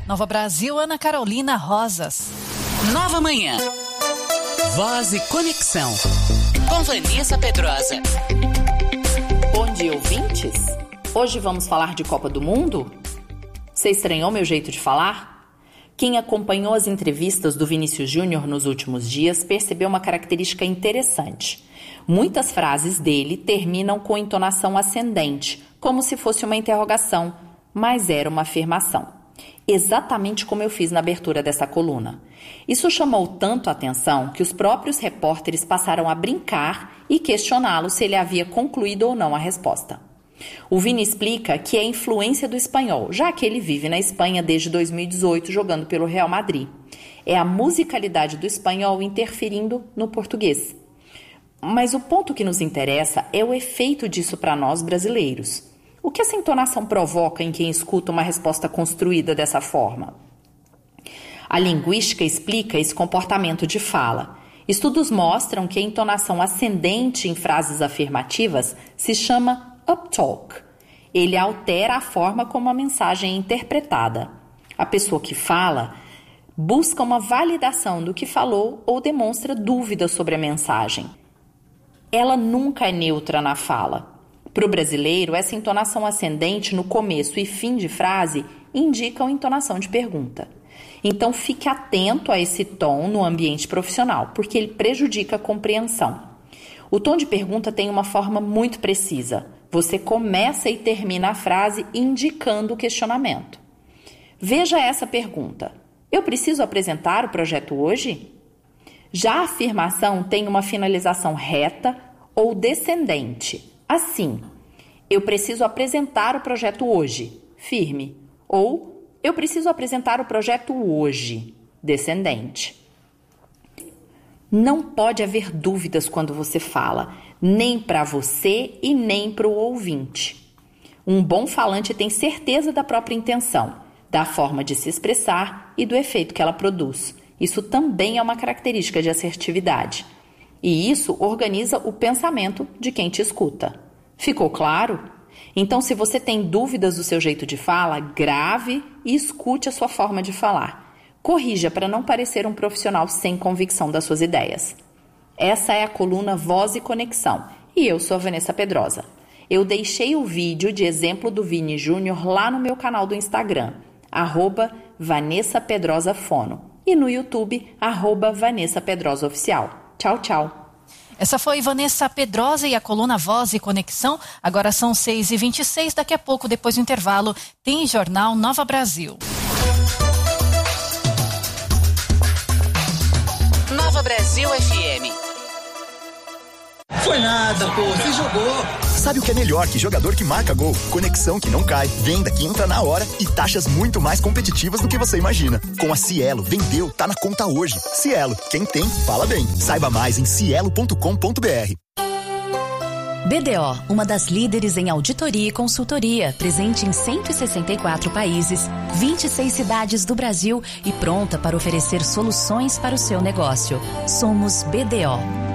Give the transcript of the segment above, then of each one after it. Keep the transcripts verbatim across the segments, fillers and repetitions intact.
Nova Brasil, Ana Carolina Rosas. Nova Manhã. Voz e Conexão. Com Vanessa Pedrosa. Bom dia, ouvintes. Hoje vamos falar de Copa do Mundo? Você estranhou meu jeito de falar? Quem acompanhou as entrevistas do Vinícius Júnior nos últimos dias percebeu uma característica interessante. Muitas frases dele terminam com entonação ascendente, como se fosse uma interrogação, mas era uma afirmação. Exatamente como eu fiz na abertura dessa coluna. Isso chamou tanto a atenção que os próprios repórteres passaram a brincar e questioná-lo se ele havia concluído ou não a resposta. O Vini explica que é influência do espanhol, já que ele vive na Espanha desde dois mil e dezoito jogando pelo Real Madrid. É a musicalidade do espanhol interferindo no português. Mas o ponto que nos interessa é o efeito disso para nós brasileiros. O que essa entonação provoca em quem escuta uma resposta construída dessa forma? A linguística explica esse comportamento de fala. Estudos mostram que a entonação ascendente em frases afirmativas se chama uptalk. Ele altera a forma como a mensagem é interpretada. A pessoa que fala busca uma validação do que falou ou demonstra dúvida sobre a mensagem. Ela nunca é neutra na fala. Para o brasileiro, essa entonação ascendente no começo e fim de frase indicam entonação de pergunta. Então fique atento a esse tom no ambiente profissional, porque ele prejudica a compreensão. O tom de pergunta tem uma forma muito precisa. Você começa e termina a frase indicando o questionamento. Veja essa pergunta. Eu preciso apresentar o projeto hoje? Já a afirmação tem uma finalização reta ou descendente. Assim, eu preciso apresentar o projeto hoje, firme. Ou, eu preciso apresentar o projeto hoje, descendente. Não pode haver dúvidas quando você fala, nem para você e nem para o ouvinte. Um bom falante tem certeza da própria intenção, da forma de se expressar e do efeito que ela produz. Isso também é uma característica de assertividade. E isso organiza o pensamento de quem te escuta. Ficou claro? Então, se você tem dúvidas do seu jeito de fala, grave e escute a sua forma de falar. Corrija para não parecer um profissional sem convicção das suas ideias. Essa é a coluna Voz e Conexão e eu sou a Vanessa Pedrosa. Eu deixei o vídeo de exemplo do Vini Júnior lá no meu canal do Instagram, arroba Vanessa Pedrosa Fono, e no YouTube, arroba Vanessa Pedrosa Oficial. Tchau, tchau. Essa foi Vanessa Pedrosa e a coluna Voz e Conexão. Agora são seis e vinte e seis. Daqui a pouco, depois do intervalo, tem Jornal Nova Brasil. Nova Brasil F M. Foi nada, pô, você jogou. Sabe o que é melhor que jogador que marca gol? Conexão que não cai, venda que entra na hora e taxas muito mais competitivas do que você imagina. Com a Cielo, vendeu, tá na conta hoje. Cielo, quem tem, fala bem. Saiba mais em cielo ponto com ponto b r. B D O, uma das líderes em auditoria e consultoria, presente em cento e sessenta e quatro países, vinte e seis cidades do Brasil e pronta para oferecer soluções para o seu negócio. Somos B D O.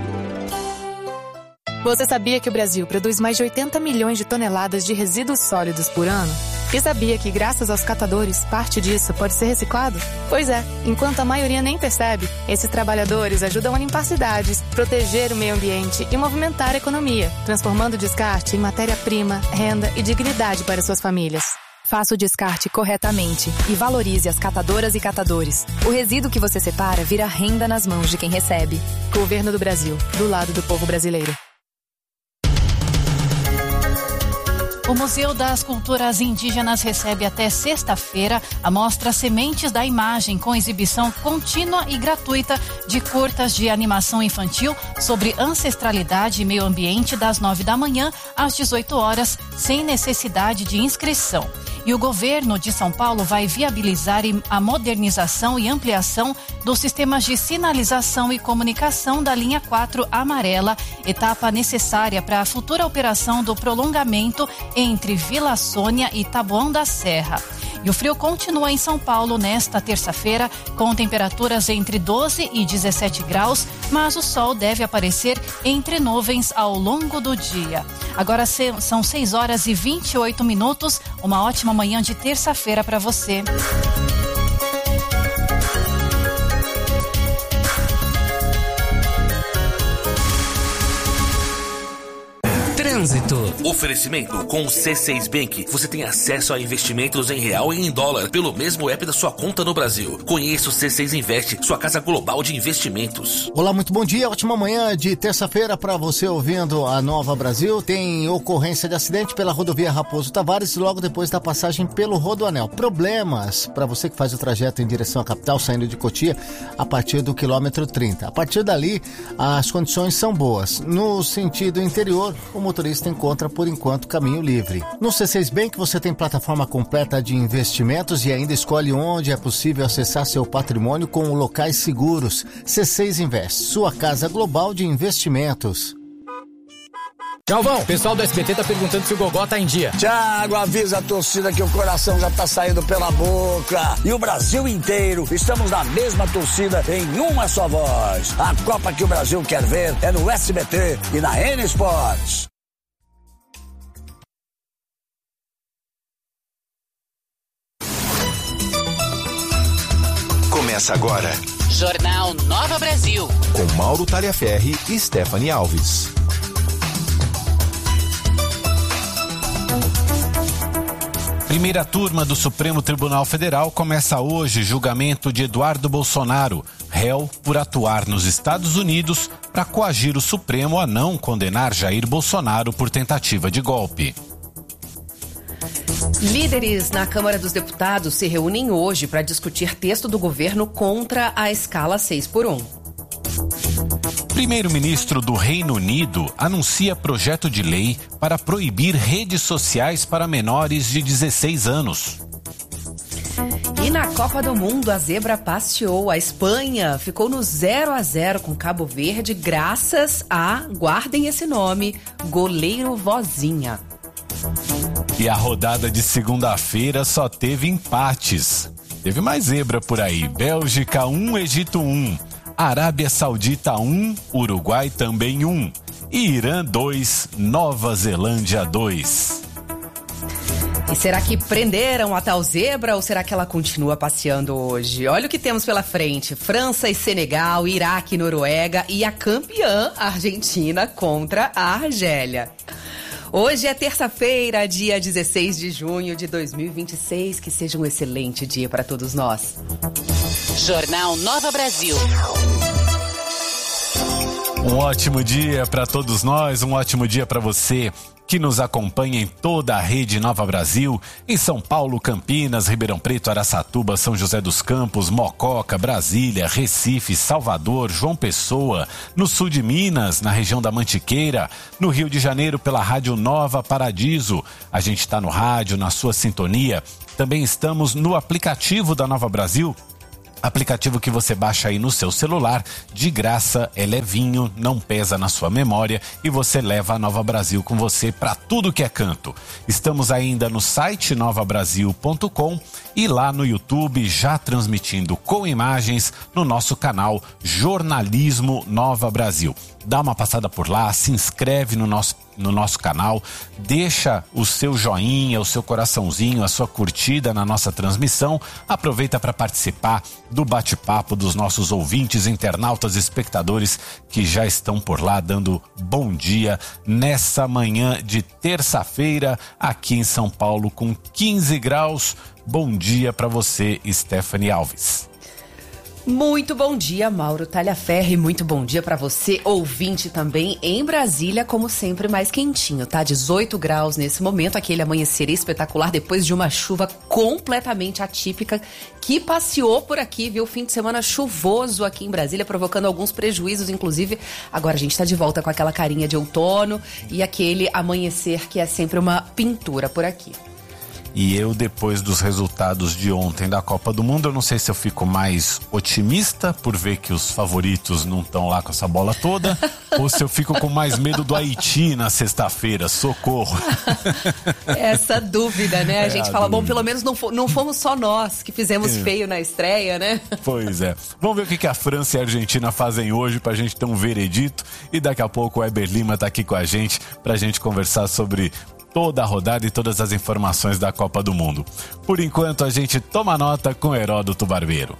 Você sabia que o Brasil produz mais de oitenta milhões de toneladas de resíduos sólidos por ano? E sabia que, graças aos catadores, parte disso pode ser reciclado? Pois é, enquanto a maioria nem percebe, esses trabalhadores ajudam a limpar cidades, proteger o meio ambiente e movimentar a economia, transformando o descarte em matéria-prima, renda e dignidade para suas famílias. Faça o descarte corretamente e valorize as catadoras e catadores. O resíduo que você separa vira renda nas mãos de quem recebe. Governo do Brasil, do lado do povo brasileiro. O Museu das Culturas Indígenas recebe até sexta-feira a mostra Sementes da Imagem, com exibição contínua e gratuita de curtas de animação infantil sobre ancestralidade e meio ambiente das nove da manhã às dezoito horas, sem necessidade de inscrição. E o governo de São Paulo vai viabilizar a modernização e ampliação dos sistemas de sinalização e comunicação da linha quatro amarela, etapa necessária para a futura operação do prolongamento entre Vila Sônia e Taboão da Serra. E o frio continua em São Paulo nesta terça-feira, com temperaturas entre doze e dezessete graus, mas o sol deve aparecer entre nuvens ao longo do dia. Agora são seis horas e vinte e oito minutos, uma ótima manhã de terça-feira para você. Trânsito. Oferecimento com o C seis Bank. Você tem acesso a investimentos em real e em dólar pelo mesmo app da sua conta no Brasil. Conheça o C seis Invest, sua casa global de investimentos. Olá, muito bom dia. Ótima manhã de terça-feira para você ouvindo a Nova Brasil. Tem ocorrência de acidente pela rodovia Raposo Tavares logo depois da passagem pelo Rodoanel. Problemas para você que faz o trajeto em direção à capital saindo de Cotia a partir do quilômetro trinta. A partir dali, as condições são boas. No sentido interior, o motorista encontra, por enquanto, caminho livre. No C seis Bank, você tem plataforma completa de investimentos e ainda escolhe onde é possível acessar seu patrimônio com locais seguros. C seis Invest, sua casa global de investimentos. Galvão, o pessoal do S B T tá perguntando se o Gogó tá em dia. Thiago, avisa a torcida que o coração já tá saindo pela boca. E o Brasil inteiro, estamos na mesma torcida em uma só voz. A Copa que o Brasil quer ver é no S B T e na N Sports. Começa agora. Jornal Nova Brasil. Com Mauro Talhaferri e Stephanie Alves. Primeira turma do Supremo Tribunal Federal começa hoje julgamento de Eduardo Bolsonaro, réu por atuar nos Estados Unidos para coagir o Supremo a não condenar Jair Bolsonaro por tentativa de golpe. Líderes na Câmara dos Deputados se reúnem hoje para discutir texto do governo contra a escala seis por um. Primeiro-ministro do Reino Unido anuncia projeto de lei para proibir redes sociais para menores de dezesseis anos. E na Copa do Mundo, a zebra passeou. A Espanha ficou no zero a zero com Cabo Verde, graças a, guardem esse nome, goleiro Vozinha. E a rodada de segunda-feira só teve empates. Teve mais zebra por aí. Bélgica um, Egito um. Arábia Saudita um, Uruguai também um. E Irã dois, Nova Zelândia dois. E será que prenderam a tal zebra ou será que ela continua passeando hoje? Olha o que temos pela frente. França e Senegal, Iraque e Noruega e a campeã Argentina contra a Argélia. Hoje é terça-feira, dia dezesseis de junho de dois mil e vinte e seis. Que seja um excelente dia para todos nós. Jornal Nova Brasil. Um ótimo dia para todos nós, um ótimo dia para você que nos acompanha em toda a rede Nova Brasil, em São Paulo, Campinas, Ribeirão Preto, Araçatuba, São José dos Campos, Mococa, Brasília, Recife, Salvador, João Pessoa, no sul de Minas, na região da Mantiqueira, no Rio de Janeiro pela Rádio Nova Paradiso. A gente está no rádio, na sua sintonia. Também estamos no aplicativo da Nova Brasil, aplicativo que você baixa aí no seu celular, de graça, é levinho, não pesa na sua memória e você leva a Nova Brasil com você para tudo que é canto. Estamos ainda no site nova brasil ponto com e lá no YouTube já transmitindo com imagens no nosso canal Jornalismo Nova Brasil. Dá uma passada por lá, se inscreve no nosso, no nosso canal, deixa o seu joinha, o seu coraçãozinho, a sua curtida na nossa transmissão. Aproveita para participar do bate-papo dos nossos ouvintes, internautas, espectadores que já estão por lá dando bom dia nessa manhã de terça-feira aqui em São Paulo com quinze graus. Bom dia para você, Stephanie Alves. Muito bom dia, Mauro Talhaferri. Muito bom dia para você, ouvinte também em Brasília, como sempre, mais quentinho, tá? dezoito graus nesse momento, aquele amanhecer espetacular depois de uma chuva completamente atípica que passeou por aqui, viu? Fim de semana chuvoso aqui em Brasília, provocando alguns prejuízos, inclusive. Agora a gente tá de volta com aquela carinha de outono e aquele amanhecer que é sempre uma pintura por aqui. E eu, depois dos resultados de ontem da Copa do Mundo, eu não sei se eu fico mais otimista por ver que os favoritos não estão lá com essa bola toda, ou se eu fico com mais medo do Haiti na sexta-feira. Socorro! Essa dúvida, né? A gente é, fala, a bom, pelo menos não, não fomos só nós que fizemos é. feio na estreia, né? Pois é. Vamos ver o que, que a França e a Argentina fazem hoje pra gente ter um veredito. E daqui a pouco o Eber Lima tá aqui com a gente pra gente conversar sobre toda a rodada e todas as informações da Copa do Mundo. Por enquanto, a gente toma nota com Heródoto Barbeiro.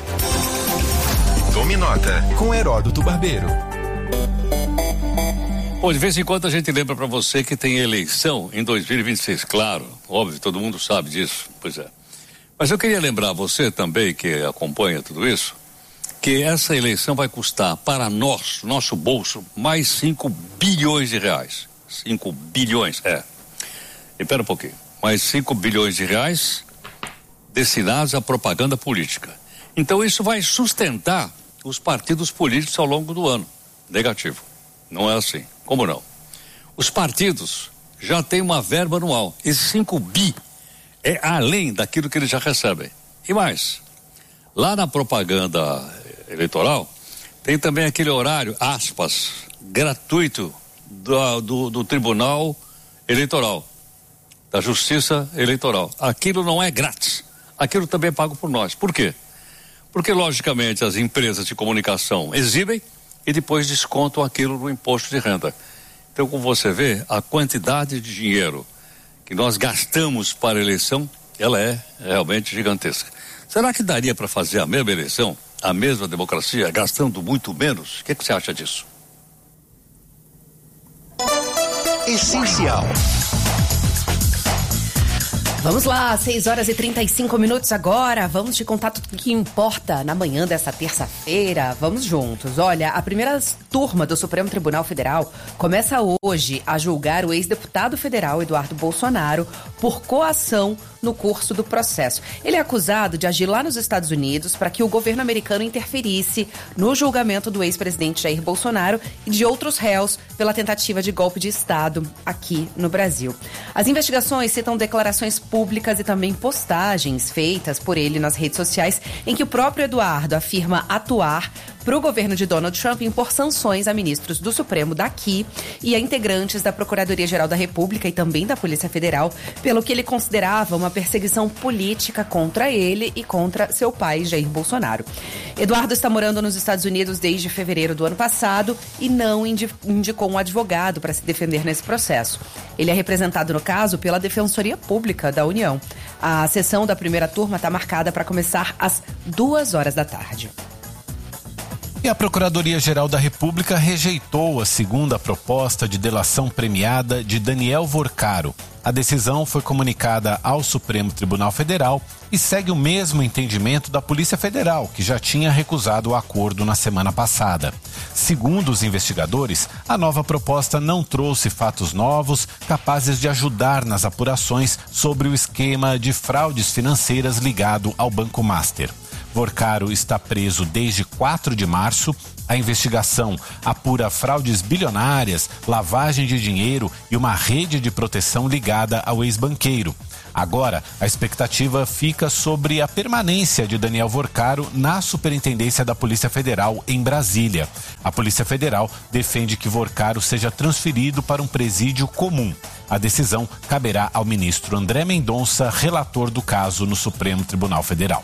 Tome nota com Heródoto Barbeiro. Bom, de vez em quando a gente lembra para você que tem eleição em dois mil e vinte e seis, claro, óbvio, todo mundo sabe disso, pois é. Mas eu queria lembrar você também, que acompanha tudo isso, que essa eleição vai custar para nós, nosso bolso, mais cinco bilhões de reais. cinco bilhões, é. Espera um pouquinho. Mais cinco bilhões de reais destinados à propaganda política. Então isso vai sustentar os partidos políticos ao longo do ano. Negativo. Não é assim. Como não? Os partidos já têm uma verba anual. Esses cinco bi é além daquilo que eles já recebem. E mais, lá na propaganda eleitoral, tem também aquele horário, aspas, gratuito do, do, do Tribunal Eleitoral, da Justiça Eleitoral. Aquilo não é grátis. Aquilo também é pago por nós. Por quê? Porque, logicamente, as empresas de comunicação exibem e depois descontam aquilo no imposto de renda. Então, como você vê, a quantidade de dinheiro que nós gastamos para a eleição, ela é realmente gigantesca. Será que daria para fazer a mesma eleição, a mesma democracia, gastando muito menos? O que, que você acha disso? Essencial. Vamos lá, seis horas e trinta e cinco minutos agora. Vamos te contar tudo o que importa na manhã dessa terça-feira. Vamos juntos. Olha, a primeira turma do Supremo Tribunal Federal começa hoje a julgar o ex-deputado federal Eduardo Bolsonaro por coação no curso do processo. Ele é acusado de agir lá nos Estados Unidos para que o governo americano interferisse no julgamento do ex-presidente Jair Bolsonaro e de outros réus pela tentativa de golpe de Estado aqui no Brasil. As investigações citam declarações públicas e também postagens feitas por ele nas redes sociais em que o próprio Eduardo afirma atuar para o governo de Donald Trump impor sanções a ministros do Supremo daqui e a integrantes da Procuradoria-Geral da República e também da Polícia Federal, pelo que ele considerava uma perseguição política contra ele e contra seu pai, Jair Bolsonaro. Eduardo está morando nos Estados Unidos desde fevereiro do ano passado e não indicou um advogado para se defender nesse processo. Ele é representado, no caso, pela Defensoria Pública da União. A sessão da primeira turma está marcada para começar às duas horas da tarde. E a Procuradoria-Geral da República rejeitou a segunda proposta de delação premiada de Daniel Vorcaro. A decisão foi comunicada ao Supremo Tribunal Federal e segue o mesmo entendimento da Polícia Federal, que já tinha recusado o acordo na semana passada. Segundo os investigadores, a nova proposta não trouxe fatos novos capazes de ajudar nas apurações sobre o esquema de fraudes financeiras ligado ao Banco Master. Vorcaro está preso desde quatro de março. A investigação apura fraudes bilionárias, lavagem de dinheiro e uma rede de proteção ligada ao ex-banqueiro. Agora, a expectativa fica sobre a permanência de Daniel Vorcaro na Superintendência da Polícia Federal em Brasília. A Polícia Federal defende que Vorcaro seja transferido para um presídio comum. A decisão caberá ao ministro André Mendonça, relator do caso no Supremo Tribunal Federal.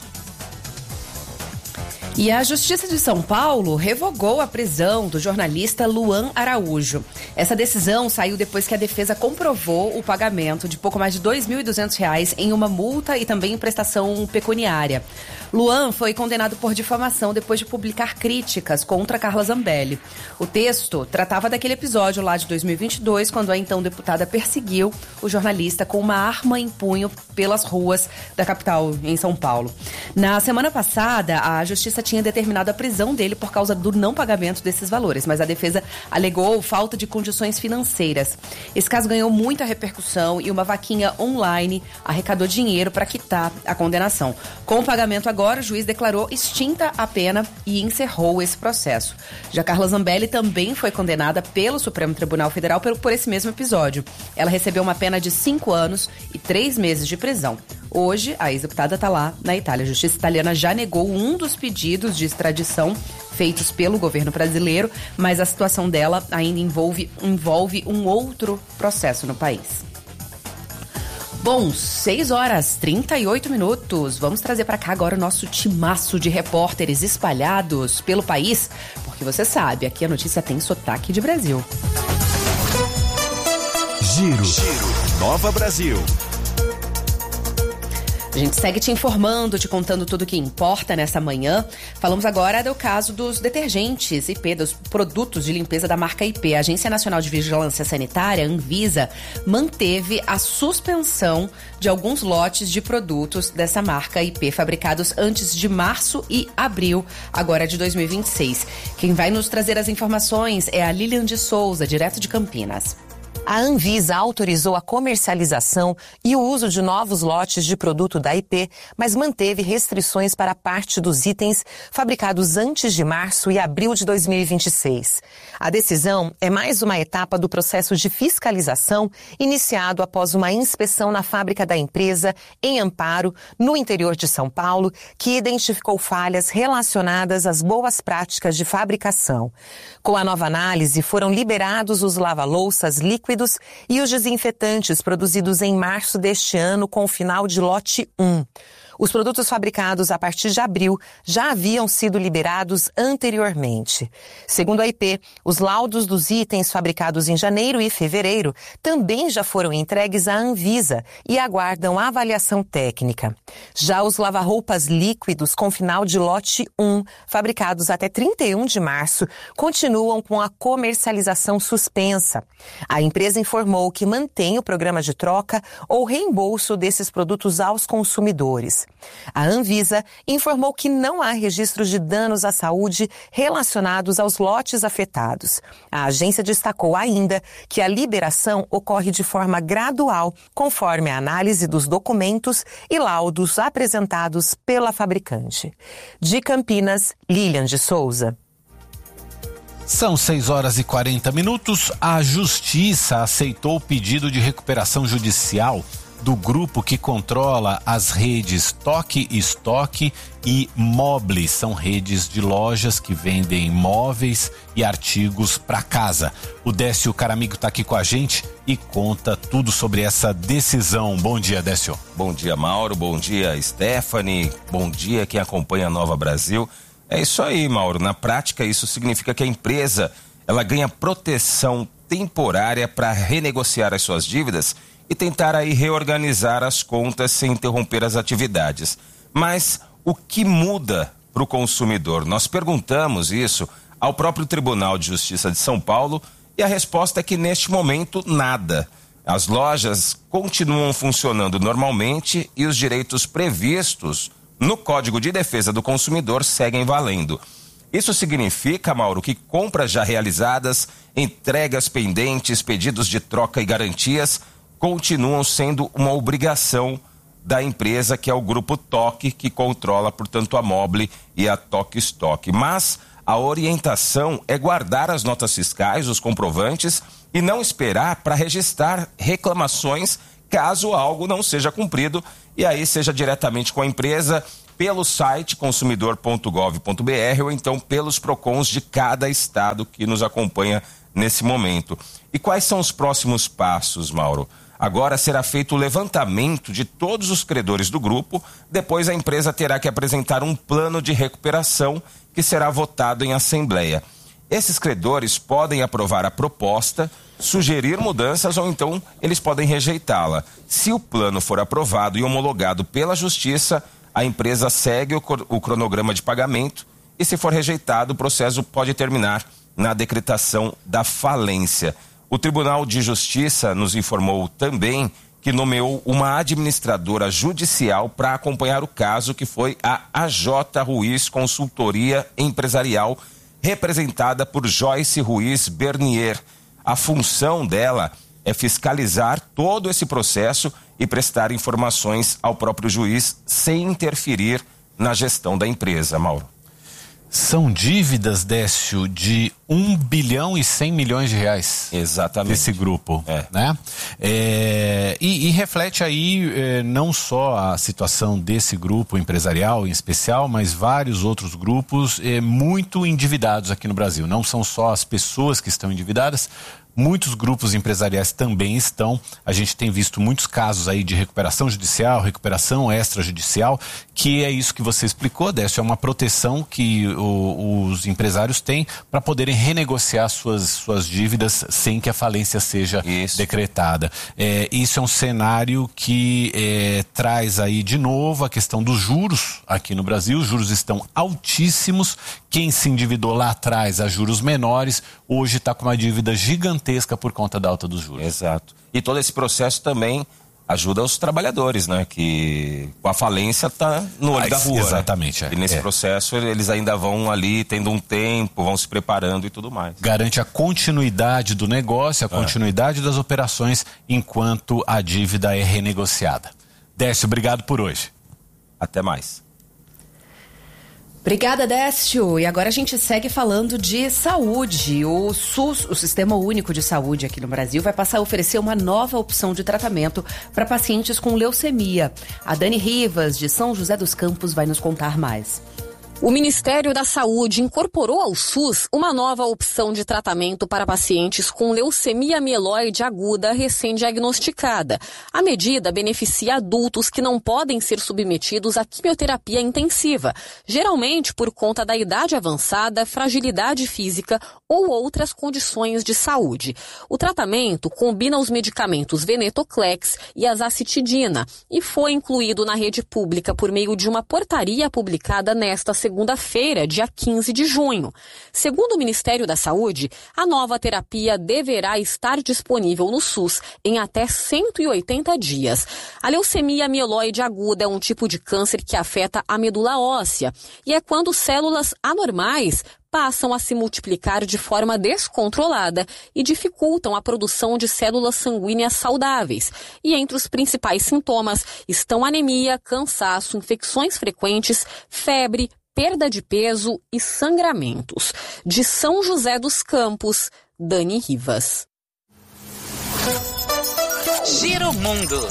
E a Justiça de São Paulo revogou a prisão do jornalista Luan Araújo. Essa decisão saiu depois que a defesa comprovou o pagamento de pouco mais de dois mil e duzentos reais em uma multa e também em prestação pecuniária. Luan foi condenado por difamação depois de publicar críticas contra Carla Zambelli. O texto tratava daquele episódio lá de dois mil e vinte e dois, quando a então deputada perseguiu o jornalista com uma arma em punho pelas ruas da capital, em São Paulo. Na semana passada, a Justiça tinha determinado a prisão dele por causa do não pagamento desses valores, mas a defesa alegou falta de condições financeiras. Esse caso ganhou muita repercussão e uma vaquinha online arrecadou dinheiro para quitar a condenação. Com o pagamento agora, o juiz declarou extinta a pena e encerrou esse processo. Já Carla Zambelli também foi condenada pelo Supremo Tribunal Federal por, por esse mesmo episódio. Ela recebeu uma pena de cinco anos e três meses de prisão. Hoje, a ex-deputada está lá na Itália. A justiça italiana já negou um dos pedidos de extradição feitos pelo governo brasileiro, mas a situação dela ainda envolve, envolve um outro processo no país. Bom, seis horas e trinta e oito minutos. Vamos trazer para cá agora o nosso timaço de repórteres espalhados pelo país, porque você sabe, aqui a notícia tem sotaque de Brasil. Giro. Giro. Nova Brasil. A gente segue te informando, te contando tudo o que importa nessa manhã. Falamos agora do caso dos detergentes I P, dos produtos de limpeza da marca I P. A Agência Nacional de Vigilância Sanitária, Anvisa, manteve a suspensão de alguns lotes de produtos dessa marca I P, fabricados antes de março e abril, agora de dois mil e vinte e seis. Quem vai nos trazer as informações é a Lilian de Souza, direto de Campinas. A Anvisa autorizou a comercialização e o uso de novos lotes de produto da I P, mas manteve restrições para parte dos itens fabricados antes de março e abril de dois mil e vinte e seis. A decisão é mais uma etapa do processo de fiscalização iniciado após uma inspeção na fábrica da empresa em Amparo, no interior de São Paulo, que identificou falhas relacionadas às boas práticas de fabricação. Com a nova análise, foram liberados os lava-louças líquidos e os desinfetantes produzidos em março deste ano com o final de lote um. Os produtos fabricados a partir de abril já haviam sido liberados anteriormente. Segundo a I P, os laudos dos itens fabricados em janeiro e fevereiro também já foram entregues à Anvisa e aguardam avaliação técnica. Já os lava-roupas líquidos com final de lote um, fabricados até trinta e um de março, continuam com a comercialização suspensa. A empresa informou que mantém o programa de troca ou reembolso desses produtos aos consumidores. A Anvisa informou que não há registros de danos à saúde relacionados aos lotes afetados. A agência destacou ainda que a liberação ocorre de forma gradual, conforme a análise dos documentos e laudos apresentados pela fabricante. De Campinas, Lilian de Souza. São seis horas e quarenta minutos. A Justiça aceitou o pedido de recuperação judicial do grupo que controla as redes Toque Estoque e Mobile. São redes de lojas que vendem móveis e artigos para casa. O Décio Caramigo está aqui com a gente e conta tudo sobre essa decisão. Bom dia, Décio. Bom dia, Mauro. Bom dia, Stephanie. Bom dia quem acompanha a Nova Brasil. É isso aí, Mauro. Na prática, isso significa que a empresa ela ganha proteção temporária para renegociar as suas dívidas e tentar aí reorganizar as contas sem interromper as atividades. Mas o que muda para o consumidor? Nós perguntamos isso ao próprio Tribunal de Justiça de São Paulo e a resposta é que neste momento nada. As lojas continuam funcionando normalmente e os direitos previstos no Código de Defesa do Consumidor seguem valendo. Isso significa, Mauro, que compras já realizadas, entregas pendentes, pedidos de troca e garantias continuam sendo uma obrigação da empresa, que é o Grupo Toque, que controla, portanto, a Mobile e a Toque Estoque. Mas a orientação é guardar as notas fiscais, os comprovantes, e não esperar para registrar reclamações caso algo não seja cumprido, e aí seja diretamente com a empresa, pelo site consumidor ponto gov ponto br ou então pelos PROCONs de cada estado que nos acompanha nesse momento. E quais são os próximos passos, Mauro? Agora será feito o levantamento de todos os credores do grupo, depois a empresa terá que apresentar um plano de recuperação que será votado em assembleia. Esses credores podem aprovar a proposta, sugerir mudanças ou então eles podem rejeitá-la. Se o plano for aprovado e homologado pela Justiça, a empresa segue o, o cronograma de pagamento e, se for rejeitado, o processo pode terminar na decretação da falência. O Tribunal de Justiça nos informou também que nomeou uma administradora judicial para acompanhar o caso, que foi a A J Ruiz Consultoria Empresarial, representada por Joyce Ruiz Bernier. A função dela é fiscalizar todo esse processo e prestar informações ao próprio juiz sem interferir na gestão da empresa, Mauro. São dívidas, Décio, de um bilhão e cem milhões de reais. Exatamente. Desse grupo, é. né? É, e, e reflete aí é, não só a situação desse grupo empresarial em especial, mas vários outros grupos é, muito endividados aqui no Brasil. Não são só as pessoas que estão endividadas, Muitos grupos empresariais também estão. A gente tem visto muitos casos aí de recuperação judicial, recuperação extrajudicial, que é isso que você explicou, Décio, é uma proteção que o, os empresários têm para poderem renegociar suas, suas dívidas sem que a falência seja isso. decretada. É, isso é um cenário que é, traz aí de novo a questão dos juros aqui no Brasil. Os juros estão altíssimos. Quem se endividou lá atrás a juros menores, hoje está com uma dívida gigantesca por conta da alta dos juros. Exato. E todo esse processo também ajuda os trabalhadores, né? Que com a falência tá no olho ah, da rua. Exatamente. Né? É. E nesse é. processo eles ainda vão ali tendo um tempo, vão se preparando e tudo mais. Garante a continuidade do negócio, a é. continuidade das operações enquanto a dívida é renegociada. Décio, obrigado por hoje. Até mais. Obrigada, Décio. E agora a gente segue falando de saúde. O SUS, o Sistema Único de Saúde aqui no Brasil, vai passar a oferecer uma nova opção de tratamento para pacientes com leucemia. A Dani Rivas, de São José dos Campos, vai nos contar mais. O Ministério da Saúde incorporou ao SUS uma nova opção de tratamento para pacientes com leucemia mieloide aguda recém-diagnosticada. A medida beneficia adultos que não podem ser submetidos à quimioterapia intensiva, geralmente por conta da idade avançada, fragilidade física ou outras condições de saúde. O tratamento combina os medicamentos Venetoclex e azacitidina e foi incluído na rede pública por meio de uma portaria publicada nesta segunda segunda-feira, dia quinze de junho. Segundo o Ministério da Saúde, a nova terapia deverá estar disponível no SUS em até cento e oitenta dias. A leucemia mieloide aguda é um tipo de câncer que afeta a medula óssea e é quando células anormais passam a se multiplicar de forma descontrolada e dificultam a produção de células sanguíneas saudáveis. E entre os principais sintomas estão anemia, cansaço, infecções frequentes, febre, perda de peso e sangramentos. De São José dos Campos, Dani Rivas. Giro Mundo.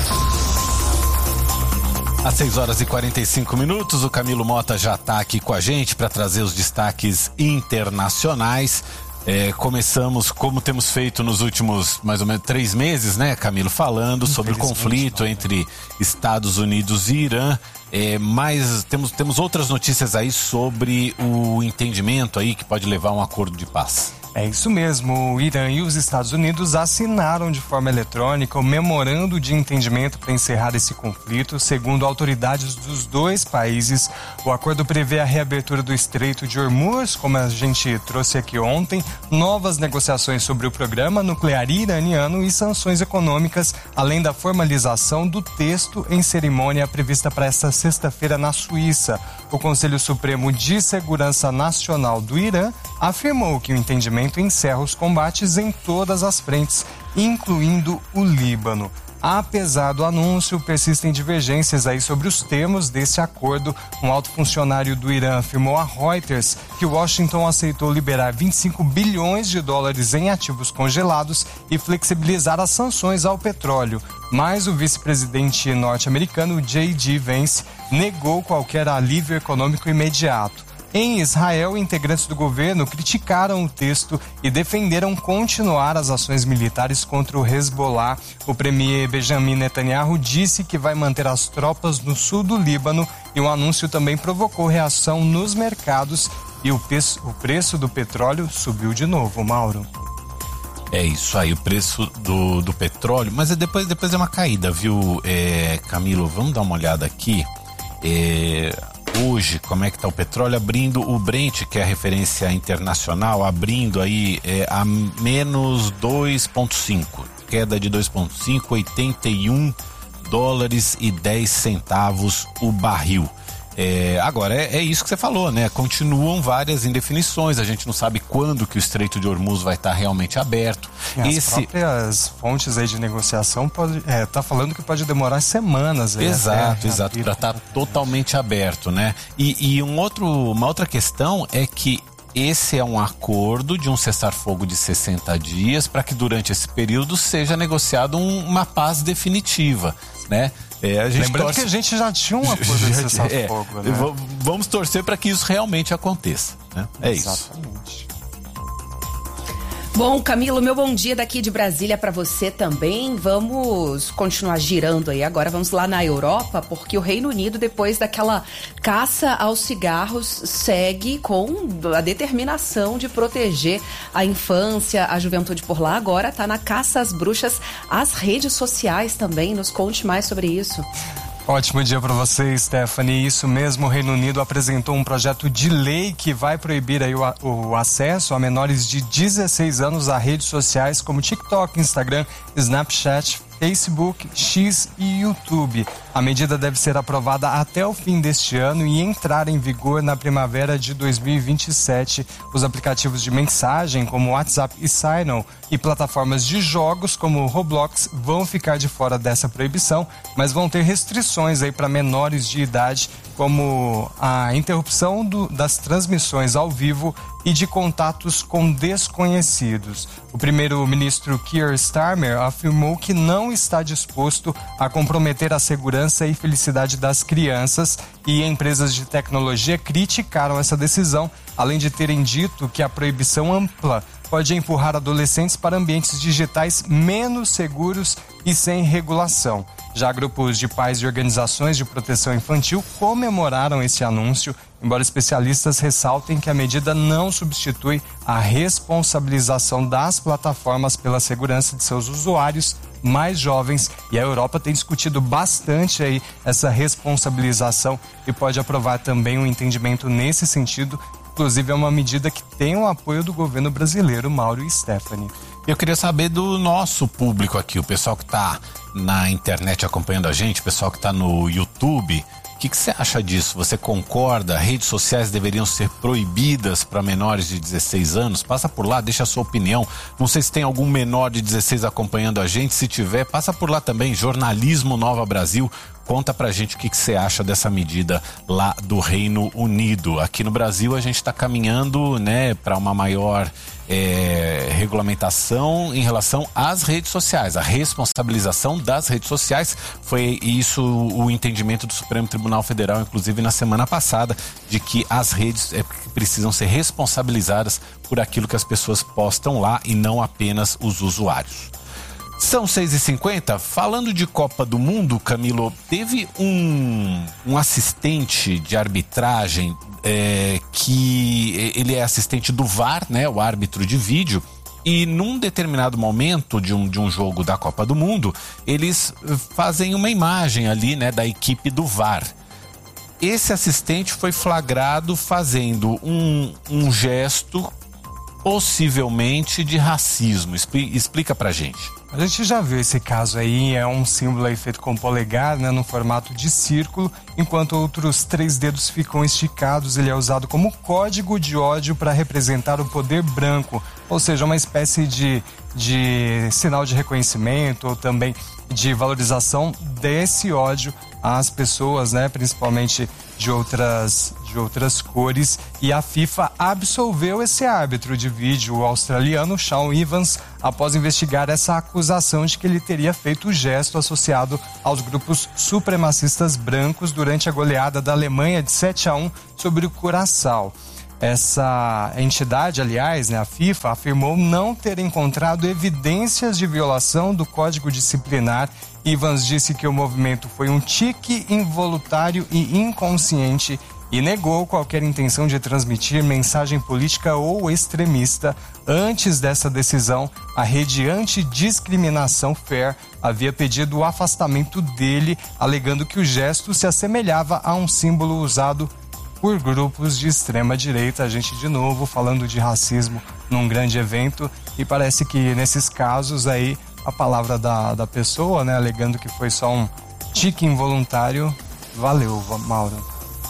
Às seis horas e quarenta e cinco minutos, o Camilo Mota já está aqui com a gente para trazer os destaques internacionais. É, começamos, como temos feito nos últimos mais ou menos três meses, né, Camilo, falando sobre o conflito entre Estados Unidos e Irã. É, mas temos, temos outras notícias aí sobre o entendimento aí que pode levar a um acordo de paz. É isso mesmo, o Irã e os Estados Unidos assinaram de forma eletrônica o memorando de entendimento para encerrar esse conflito. Segundo autoridades dos dois países, o acordo prevê a reabertura do Estreito de Hormuz, como a gente trouxe aqui ontem, novas negociações sobre o programa nuclear iraniano e sanções econômicas, além da formalização do texto em cerimônia prevista para esta sexta-feira na Suíça. O Conselho Supremo de Segurança Nacional do Irã afirmou que o entendimento encerra os combates em todas as frentes, incluindo o Líbano. Apesar do anúncio, persistem divergências aí sobre os termos desse acordo. Um alto funcionário do Irã afirmou a Reuters que Washington aceitou liberar vinte e cinco bilhões de dólares em ativos congelados e flexibilizar as sanções ao petróleo. Mas o vice-presidente norte-americano J D Vance negou qualquer alívio econômico imediato. Em Israel, integrantes do governo criticaram o texto e defenderam continuar as ações militares contra o Hezbollah. O premier Benjamin Netanyahu disse que vai manter as tropas no sul do Líbano e o anúncio também provocou reação nos mercados e o preço, o preço do petróleo subiu de novo, Mauro. É isso aí, o preço do, do petróleo, mas depois, depois é uma caída, viu, é, Camilo? Vamos dar uma olhada aqui. É... Hoje, como é que está o petróleo? Abrindo o Brent, que é a referência internacional, abrindo aí é, a menos dois vírgula cinco, queda de dois vírgula cinco, oitenta e um dólares e dez centavos o barril. É, agora, é, é isso que você falou, né? Continuam várias indefinições, a gente não sabe quando que o Estreito de Hormuz vai estar realmente aberto. As Esse... próprias fontes aí de negociação pode, é, tá falando que pode demorar semanas. Aí, exato, exato, para estar totalmente aberto, né? E, e um outro, uma outra questão é que esse é um acordo de um cessar-fogo de sessenta dias para que durante esse período seja negociado um, uma paz definitiva, né? É, a gente Lembrando torce... que a gente já tinha um acordo de cessar-fogo, é, né? v- Vamos torcer para que isso realmente aconteça, né? É Exatamente. isso. Bom, Camilo, meu bom dia daqui de Brasília para você também. Vamos continuar girando aí. Agora vamos lá na Europa, porque o Reino Unido, depois daquela caça aos cigarros, segue com a determinação de proteger a infância, a juventude por lá. Agora está na caça às bruxas, às redes sociais também. Nos conte mais sobre isso. Ótimo dia para você, Stephanie. Isso mesmo, o Reino Unido apresentou um projeto de lei que vai proibir aí o, o acesso a menores de dezesseis anos a redes sociais como TikTok, Instagram, Snapchat, Facebook, X e YouTube. A medida deve ser aprovada até o fim deste ano e entrar em vigor na primavera de dois mil e vinte e sete. Os aplicativos de mensagem como WhatsApp e Signal e plataformas de jogos como Roblox vão ficar de fora dessa proibição, mas vão ter restrições aí para menores de idade, como a interrupção do, das transmissões ao vivo e de contatos com desconhecidos. O primeiro-ministro Keir Starmer afirmou que não está disposto a comprometer a segurança e felicidade das crianças, e empresas de tecnologia criticaram essa decisão, além de terem dito que a proibição ampla pode empurrar adolescentes para ambientes digitais menos seguros e sem regulação. Já grupos de pais e organizações de proteção infantil comemoraram esse anúncio, embora especialistas ressaltem que a medida não substitui a responsabilização das plataformas pela segurança de seus usuários mais jovens, e a Europa tem discutido bastante aí essa responsabilização e pode aprovar também um entendimento nesse sentido. Inclusive é uma medida que tem o apoio do governo brasileiro, Mauro e Stephanie. Eu queria saber do nosso público aqui, o pessoal que está na internet acompanhando a gente, o pessoal que está no YouTube. O que, que você acha disso? Você concorda? Redes sociais deveriam ser proibidas para menores de dezesseis anos? Passa por lá, deixa a sua opinião. Não sei se tem algum menor de dezesseis acompanhando a gente. Se tiver, passa por lá também. Jornalismo Nova Brasil. Conta pra gente o que, que você acha dessa medida lá do Reino Unido. Aqui no Brasil a gente está caminhando, né, para uma maior é, regulamentação em relação às redes sociais. A responsabilização das redes sociais, foi isso o entendimento do Supremo Tribunal Federal, inclusive na semana passada, de que as redes é, precisam ser responsabilizadas por aquilo que as pessoas postam lá e não apenas os usuários. São seis e cinquenta, falando de Copa do Mundo, Camilo, teve um, um assistente de arbitragem é, que ele é assistente do V A R, né, o árbitro de vídeo, e num determinado momento de um, de um jogo da Copa do Mundo, eles fazem uma imagem ali, né, da equipe do V A R. Esse assistente foi flagrado fazendo um, um gesto possivelmente de racismo. Explica pra gente. A gente já viu esse caso aí, é um símbolo aí feito com polegar, né, no formato de círculo, enquanto outros três dedos ficam esticados. Ele é usado como código de ódio para representar o poder branco, ou seja, uma espécie de, de sinal de reconhecimento ou também de valorização desse ódio às pessoas, né, principalmente de outras, de outras cores. E a FIFA absolveu esse árbitro de vídeo, o australiano Shaun Evans, após investigar essa acusação de que ele teria feito o gesto associado aos grupos supremacistas brancos durante a goleada da Alemanha de sete a um sobre o Curaçao. Essa entidade, aliás, né, a FIFA, afirmou não ter encontrado evidências de violação do Código Disciplinar. Evans disse que o movimento foi um tique involuntário e inconsciente e negou qualquer intenção de transmitir mensagem política ou extremista. Antes dessa decisão, a rede Antidiscriminação Fair havia pedido o afastamento dele, alegando que o gesto se assemelhava a um símbolo usado por grupos de extrema direita. A gente de novo falando de racismo num grande evento, e parece que nesses casos aí a palavra da, da pessoa, né, alegando que foi só um tique involuntário, valeu, Mauro.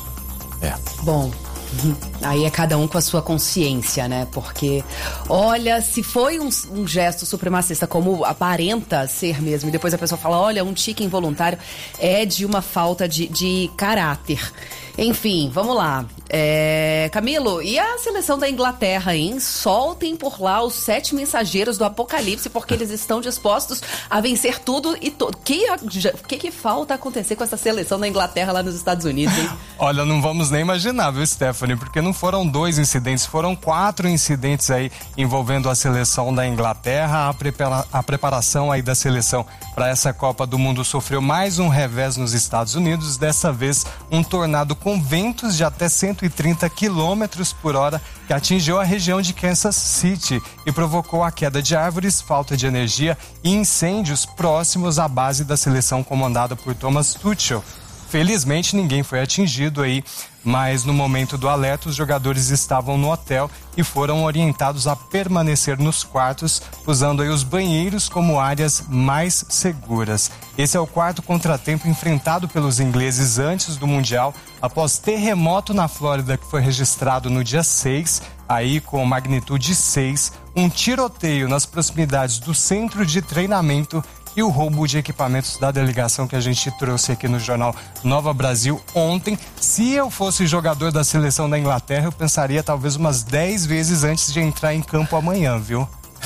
É. Bom, aí é cada um com a sua consciência, né? Porque, olha, se foi um, um gesto supremacista, como aparenta ser mesmo, e depois a pessoa fala, olha, um tique involuntário, é de uma falta de, de caráter. Enfim, vamos lá. É, Camilo, e a seleção da Inglaterra, hein? Soltem por lá os sete mensageiros do apocalipse, porque eles estão dispostos a vencer tudo e tudo. O que, que, que falta acontecer com essa seleção da Inglaterra lá nos Estados Unidos, hein? Olha, não vamos nem imaginar, viu, Stephanie? Porque não foram dois incidentes, foram quatro incidentes aí envolvendo a seleção da Inglaterra. A, prepara- a preparação aí da seleção para essa Copa do Mundo sofreu mais um revés nos Estados Unidos. Dessa vez, um tornado com ventos de até cento e trinta quilômetros por hora que atingiu a região de Kansas City e provocou a queda de árvores, falta de energia e incêndios próximos à base da seleção comandada por Thomas Tuchel. Felizmente ninguém foi atingido aí, mas no momento do alerta os jogadores estavam no hotel e foram orientados a permanecer nos quartos, usando aí os banheiros como áreas mais seguras. Esse é o quarto contratempo enfrentado pelos ingleses antes do Mundial, após terremoto na Flórida que foi registrado no dia seis, aí com magnitude seis, um tiroteio nas proximidades do centro de treinamento e o roubo de equipamentos da delegação que a gente trouxe aqui no jornal Nova Brasil ontem. Se eu fosse jogador da seleção da Inglaterra, eu pensaria talvez umas dez vezes antes de entrar em campo amanhã, viu?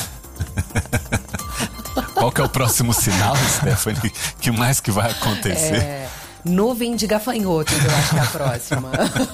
Qual que é o próximo sinal, Stephanie? Que mais que vai acontecer? É, nuvem de gafanhotos, eu acho que é a próxima.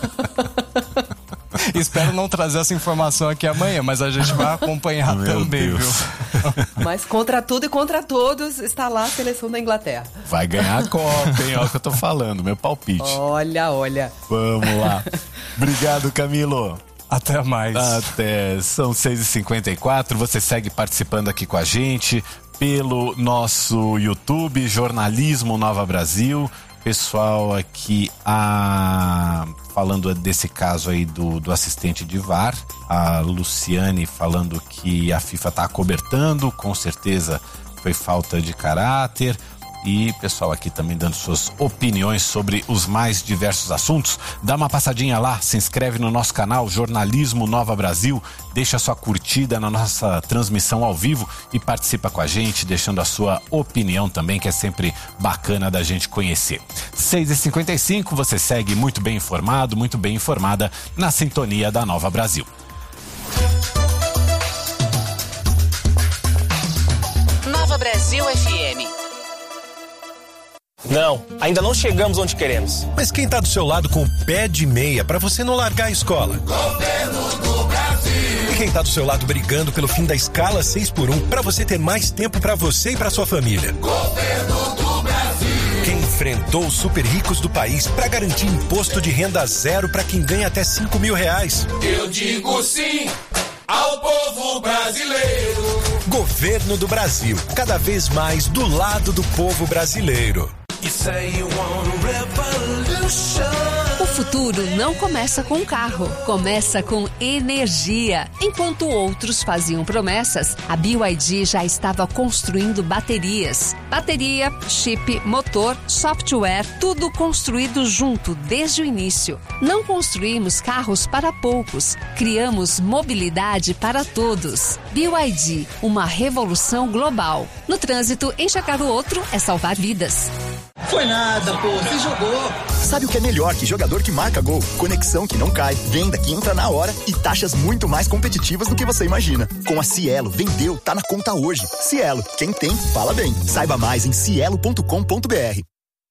Espero não trazer essa informação aqui amanhã, mas a gente vai acompanhar Meu também, Deus. viu? Mas contra tudo e contra todos está lá a seleção da Inglaterra. Vai ganhar a Copa, hein? Olha o que eu tô falando, meu palpite. Olha, olha. Vamos lá. Obrigado, Camilo. Até mais. Até. São seis e cinquenta e quatro. Você segue participando aqui com a gente pelo nosso YouTube, Jornalismo Nova Brasil. Pessoal aqui a... falando desse caso aí do, do assistente de V A R, a Luciane falando que a FIFA está acobertando, com certeza foi falta de caráter. E pessoal aqui também dando suas opiniões sobre os mais diversos assuntos. Dá uma passadinha lá, se inscreve no nosso canal Jornalismo Nova Brasil, deixa sua curtida na nossa transmissão ao vivo e participa com a gente, deixando a sua opinião também, que é sempre bacana da gente conhecer. seis e cinquenta e cinco, você segue muito bem informado, muito bem informada na sintonia da Nova Brasil. Nova Brasil F M. Não, ainda não chegamos onde queremos. Mas quem tá do seu lado com o pé de meia pra você não largar a escola? Governo do Brasil. E quem tá do seu lado brigando pelo fim da escala seis por um pra você ter mais tempo pra você e pra sua família? Governo do Brasil. Quem enfrentou os super ricos do país pra garantir imposto de renda zero pra quem ganha até cinco mil reais? Eu digo sim ao povo brasileiro. Governo do Brasil, cada vez mais do lado do povo brasileiro. O futuro não começa com carro, começa com energia. Enquanto outros faziam promessas, a B Y D já estava construindo baterias. Bateria, chip, motor, software, tudo construído junto desde o início. Não construímos carros para poucos, criamos mobilidade para todos. B Y D, uma revolução global. No trânsito, enxergar o outro é salvar vidas. Foi nada, pô, você jogou. Sabe o que é melhor que jogador que marca gol? Conexão que não cai, venda que entra na hora e taxas muito mais competitivas do que você imagina. Com a Cielo, vendeu, tá na conta hoje. Cielo, quem tem, fala bem. Saiba mais em cielo ponto com ponto br.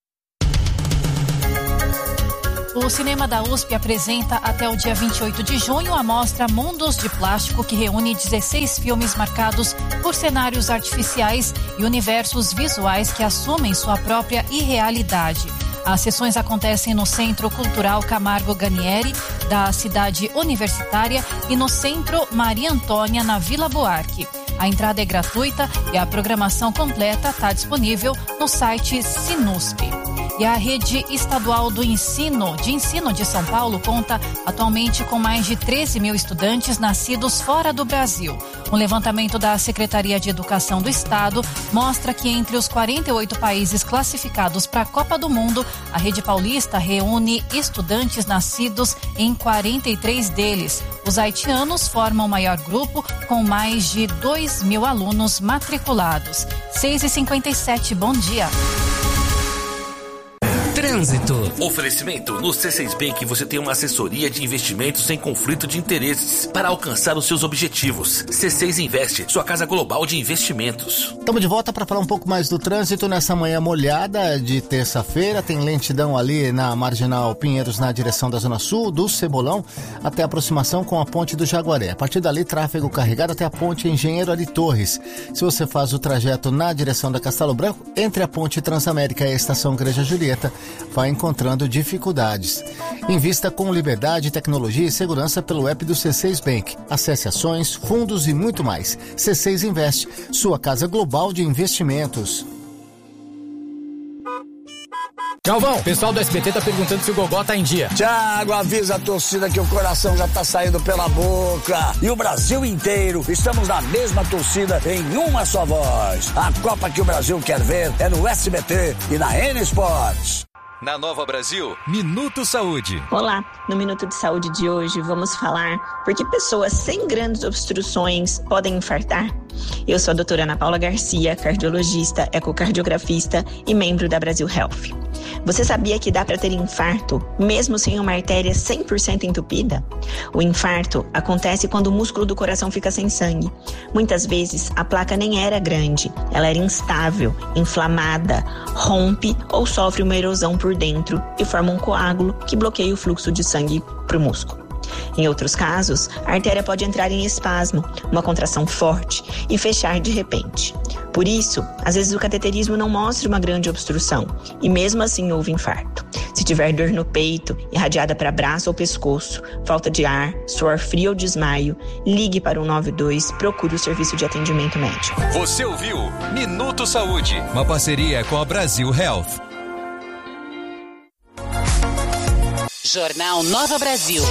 O Cinema da U S P apresenta até o dia vinte e oito de junho a mostra Mundos de Plástico, que reúne dezesseis filmes marcados por cenários artificiais e universos visuais que assumem sua própria irrealidade. As sessões acontecem no Centro Cultural Camargo Ganieri, da cidade universitária, e no Centro Maria Antônia, na Vila Buarque. A entrada é gratuita e a programação completa está disponível no site Sinusp. E a rede estadual do ensino, de ensino de São Paulo conta atualmente com mais de treze mil estudantes nascidos fora do Brasil. Um levantamento da Secretaria de Educação do Estado mostra que entre os quarenta e oito países classificados para a Copa do Mundo, a rede paulista reúne estudantes nascidos em quarenta e três deles. Os haitianos formam o maior grupo, com mais de dois mil alunos matriculados. seis e cinquenta e sete, bom dia. Trânsito. Oferecimento: no C seis Bank você tem uma assessoria de investimentos sem conflito de interesses para alcançar os seus objetivos. C seis Investe, sua casa global de investimentos. Estamos de volta para falar um pouco mais do trânsito nessa manhã molhada de terça-feira. Tem lentidão ali na Marginal Pinheiros, na direção da Zona Sul, do Cebolão, até a aproximação com a Ponte do Jaguaré. A partir dali, tráfego carregado até a Ponte Engenheiro Ari Torres. Se você faz o trajeto na direção da Castelo Branco, entre a Ponte Transamérica e a Estação Igreja Julieta, vai encontrando dificuldades. Invista com liberdade, tecnologia e segurança pelo app do C seis Bank. Acesse ações, fundos e muito mais. C seis Investe, sua casa global de investimentos. Galvão, o pessoal do S B T tá perguntando se o Gogó tá em dia. Thiago, avisa a torcida que o coração já tá saindo pela boca. E o Brasil inteiro, estamos na mesma torcida em uma só voz. A Copa que o Brasil quer ver é no S B T e na N Sports. Na Nova Brasil, Minuto Saúde. Olá, no Minuto de Saúde de hoje vamos falar por que pessoas sem grandes obstruções podem infartar. Eu sou a doutora Ana Paula Garcia, cardiologista, ecocardiografista e membro da Brasil Health. Você sabia que dá para ter infarto mesmo sem uma artéria cem por cento entupida? O infarto acontece quando o músculo do coração fica sem sangue. Muitas vezes a placa nem era grande, ela era instável, inflamada, rompe ou sofre uma erosão por dentro e forma um coágulo que bloqueia o fluxo de sangue para o músculo. Em outros casos, a artéria pode entrar em espasmo, uma contração forte, e fechar de repente. Por isso, às vezes o cateterismo não mostra uma grande obstrução, e mesmo assim houve infarto. Se tiver dor no peito, irradiada para braço ou pescoço, falta de ar, suor frio ou desmaio, ligue para o nove dois, procure o serviço de atendimento médico. Você ouviu Minuto Saúde, uma parceria com a Brasil Health. Jornal Nova Brasil.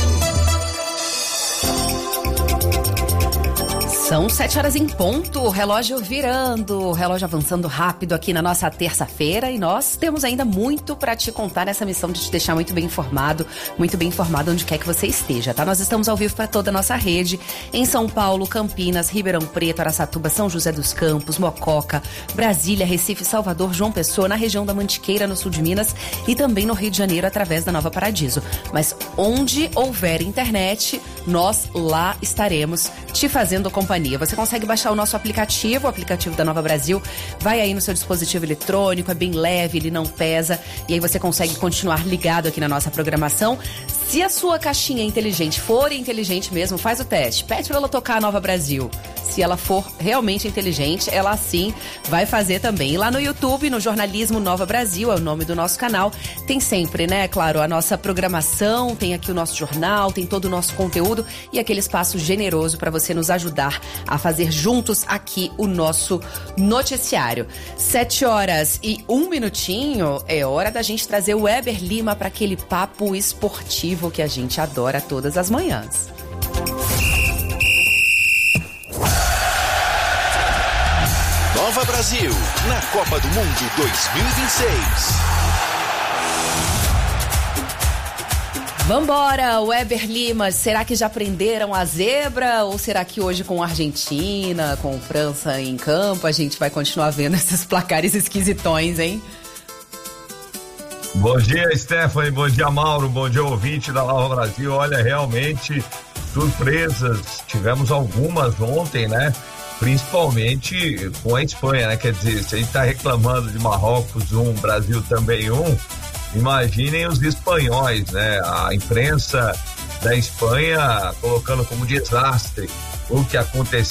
São sete horas em ponto, o relógio virando, o relógio avançando rápido aqui na nossa terça-feira e nós temos ainda muito para te contar nessa missão de te deixar muito bem informado, muito bem informado onde quer que você esteja, tá? Nós estamos ao vivo para toda a nossa rede, em São Paulo, Campinas, Ribeirão Preto, Araçatuba, São José dos Campos, Mococa, Brasília, Recife, Salvador, João Pessoa, na região da Mantiqueira, no sul de Minas e também no Rio de Janeiro através da Nova Paradiso. Mas onde houver internet, nós lá estaremos te fazendo companhia. Você consegue baixar o nosso aplicativo, o aplicativo da Nova Brasil, vai aí no seu dispositivo eletrônico, é bem leve, ele não pesa, e aí você consegue continuar ligado aqui na nossa programação. Se a sua caixinha inteligente for inteligente mesmo, faz o teste, pede pra ela tocar a Nova Brasil. Se ela for realmente inteligente, ela sim vai fazer também. E lá no YouTube, no Jornalismo Nova Brasil, é o nome do nosso canal, tem sempre, né, claro, a nossa programação, tem aqui o nosso jornal, tem todo o nosso conteúdo e aquele espaço generoso para você nos ajudar a fazer juntos aqui o nosso noticiário. Sete horas e um minutinho, é hora da gente trazer o Weber Lima para aquele papo esportivo que a gente adora todas as manhãs. Nova Brasil, na Copa do Mundo dois mil e vinte e seis. Vambora, Weber Lima, será que já prenderam a zebra ou será que hoje com a Argentina, com França em campo, a gente vai continuar vendo esses placares esquisitões, hein? Bom dia, Stephanie, bom dia, Mauro, bom dia, ouvinte da Nova Brasil. Olha, realmente surpresas, tivemos algumas ontem, né? Principalmente com a Espanha, né? Quer dizer, se a gente tá reclamando de Marrocos um, Brasil também um, imaginem os espanhóis, né? A imprensa da Espanha colocando como desastre o que aconteceu